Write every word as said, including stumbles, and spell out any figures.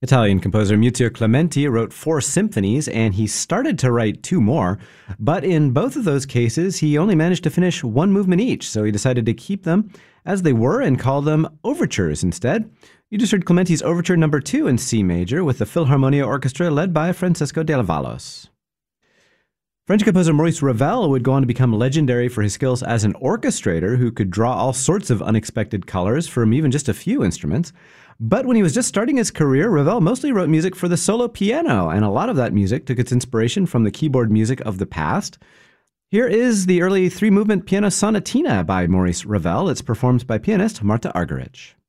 Italian composer Muzio Clementi wrote four symphonies, and he started to write two more, but in both of those cases, he only managed to finish one movement each, so he decided to keep them as they were and call them overtures instead. You just heard Clementi's Overture Number two in C major with the Philharmonia Orchestra led by Francesco Della Vallos. French composer Maurice Ravel would go on to become legendary for his skills as an orchestrator who could draw all sorts of unexpected colors from even just a few instruments. But when he was just starting his career, Ravel mostly wrote music for the solo piano, and a lot of that music took its inspiration from the keyboard music of the past. Here is the early three-movement piano sonatina by Maurice Ravel. It's performed by pianist Marta Argerich.